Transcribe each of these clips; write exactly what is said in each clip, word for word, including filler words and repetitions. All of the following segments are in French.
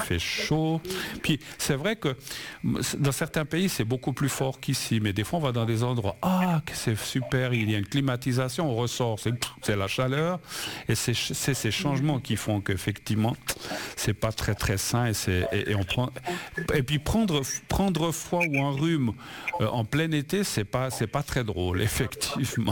fait chaud. Puis c'est vrai que dans certains pays, c'est beaucoup plus fort qu'ici. Mais des fois, on va dans des endroits, ah, que c'est super, il y a une climatisation, on ressort, c'est, c'est la chaleur. Et c'est, c'est ces changements qui font qu'effectivement, c'est pas très très sain. Et, c'est, et, et, on prend, et puis prendre, prendre froid ou un rhume euh, en plein été, c'est pas, c'est pas très drôle, effectivement.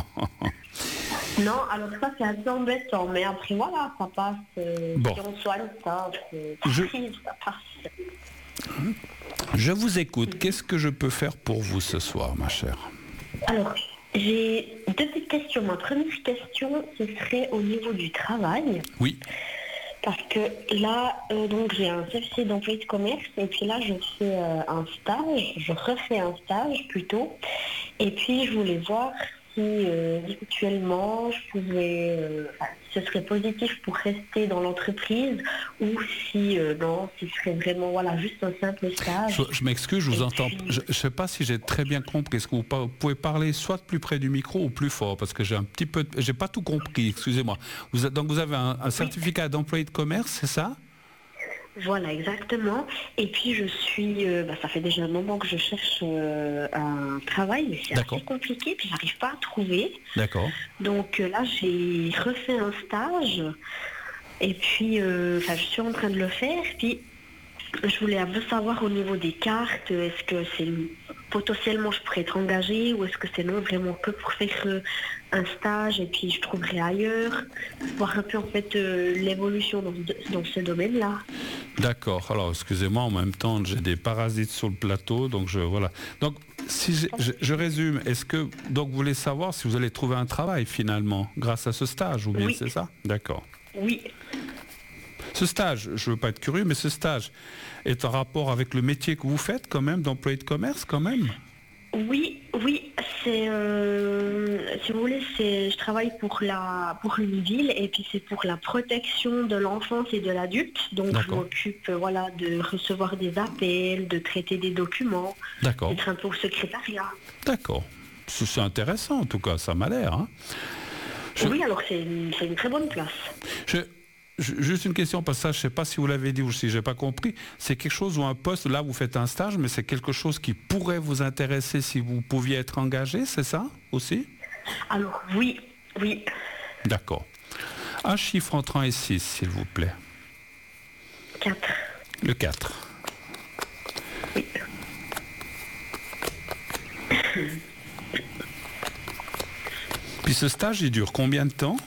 Non, alors ça c'est un peu embêtant, mais après voilà, ça passe, euh, bon. Si on soigne ça, ça, je... arrive, ça passe. Je vous écoute, qu'est-ce que je peux faire pour vous ce soir, ma chère? Alors, j'ai deux petites questions. Ma première question, ce serait au niveau du travail. Oui. Parce que là, euh, donc j'ai un C F C d'employé de commerce et puis là je fais euh, un stage, je refais un stage plutôt. Et puis je voulais voir si euh, éventuellement je pouvais, euh, enfin, si ce serait positif pour rester dans l'entreprise ou si euh, non, si ce serait vraiment voilà juste un simple stage. Je, je m'excuse, je vous et entends. puis... Je ne sais pas si j'ai très bien compris. Est-ce que vous, vous pouvez parler soit plus près du micro ou plus fort parce que j'ai un petit peu, j'ai pas tout compris. Excusez-moi. Vous, donc vous avez un, un certificat d'employé de commerce, c'est ça? Voilà, exactement. Et puis je suis, euh, bah, ça fait déjà un moment que je cherche euh, un travail, mais c'est D'accord. assez compliqué, puis j'arrive pas à trouver. D'accord. Donc euh, là, j'ai refait un stage, et puis, euh, je suis en train de le faire, puis je voulais un peu savoir au niveau des cartes, est-ce que c'est potentiellement je pourrais être engagée ou est-ce que c'est non vraiment que pour faire euh, un stage et puis je trouverai ailleurs, voir un peu en fait euh, l'évolution dans, dans ce domaine-là. D'accord. Alors excusez-moi, en même temps j'ai des parasites sur le plateau, donc je voilà. Donc si je, je, je résume, est-ce que donc vous voulez savoir si vous allez trouver un travail finalement grâce à ce stage ou bien Oui. C'est ça? D'accord. Oui. Ce stage, je ne veux pas être curieux, mais ce stage est en rapport avec le métier que vous faites quand même, d'employé de commerce quand même? Oui, oui, c'est, euh, si vous voulez, c'est, je travaille pour la, pour une ville et puis c'est pour la protection de l'enfance et de l'adulte. Donc D'accord. je m'occupe, euh, voilà, de recevoir des appels, de traiter des documents, D'accord. d'être un peu au secrétariat. D'accord. C'est intéressant en tout cas, ça m'a l'air. Hein. Je... Oui, alors c'est une, c'est une très bonne place. Je... Juste une question, parce que ça, je ne sais pas si vous l'avez dit ou si je n'ai pas compris. C'est quelque chose ou un poste, là vous faites un stage, mais c'est quelque chose qui pourrait vous intéresser si vous pouviez être engagé, c'est ça aussi? Alors oui, oui. D'accord. Un chiffre entre un et six, s'il vous plaît. quatre. Le quatre. Oui. Puis ce stage, il dure combien de temps?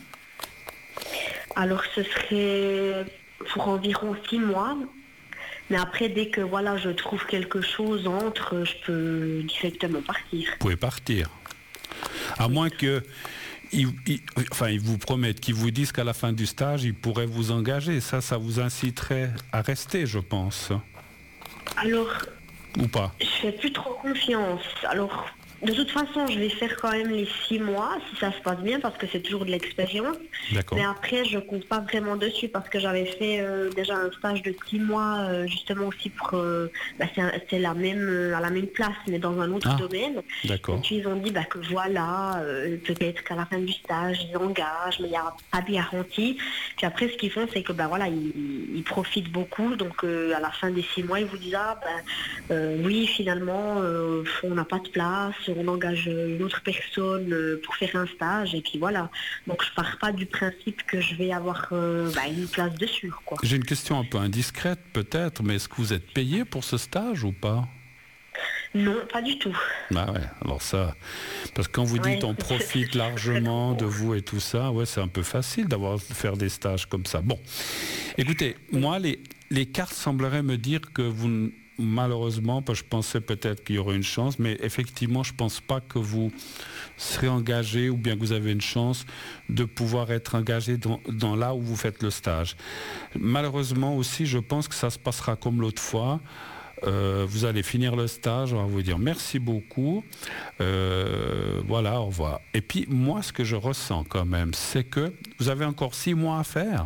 Alors ce serait pour environ six mois. Mais après, dès que voilà, je trouve quelque chose entre, je peux directement partir. Vous pouvez partir. À moins que, ils, ils, enfin, ils vous promettent, qu'ils vous disent qu'à la fin du stage, ils pourraient vous engager. Ça, ça vous inciterait à rester, je pense. Alors, ou pas? Je fais plus trop confiance. Alors, de toute façon, je vais faire quand même les six mois, si ça se passe bien, parce que c'est toujours de l'expérience. D'accord. Mais après, je compte pas vraiment dessus, parce que j'avais fait euh, déjà un stage de six mois, euh, justement aussi pour... Euh, bah, c'est, un, c'est la même, euh, à la même place, mais dans un autre ah, domaine. D'accord. Et puis, ils ont dit bah, que voilà, euh, peut-être qu'à la fin du stage, ils engagent, mais il n'y a pas de garantie. Puis après, ce qu'ils font, c'est que bah, voilà, ils, ils profitent beaucoup. Donc, euh, à la fin des six mois, ils vous disent, ah, bah, euh, oui, finalement, euh, on n'a pas de place, on engage une autre personne pour faire un stage et puis voilà. Donc je pars pas du principe que je vais avoir euh, bah, une place dessus, quoi. J'ai une question un peu indiscrète peut-être, mais est-ce que vous êtes payé pour ce stage ou pas? Non, pas du tout. Ah ouais, alors ça, parce que quand vous dites ouais, on profite largement de vous et tout ça, ouais, c'est un peu facile d'avoir de faire des stages comme ça. Bon, écoutez, moi les, les cartes sembleraient me dire que vous malheureusement, parce que je pensais peut-être qu'il y aurait une chance, mais effectivement, je ne pense pas que vous serez engagé ou bien que vous avez une chance de pouvoir être engagé dans, dans là où vous faites le stage. Malheureusement aussi, je pense que ça se passera comme l'autre fois. Euh, vous allez finir le stage, on va vous dire merci beaucoup, euh, voilà, au revoir. Et puis moi, ce que je ressens quand même, c'est que vous avez encore six mois à faire.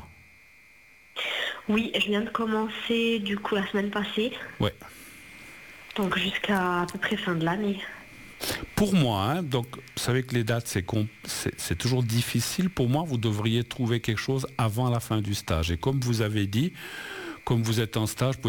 Oui, je viens de commencer du coup la semaine passée. Ouais. Donc jusqu'à à peu près fin de l'année. Pour moi, hein, donc vous savez que les dates c'est, comp- c'est, c'est toujours difficile. Pour moi, vous devriez trouver quelque chose avant la fin du stage. Et comme vous avez dit, comme vous êtes en stage, vous pouvez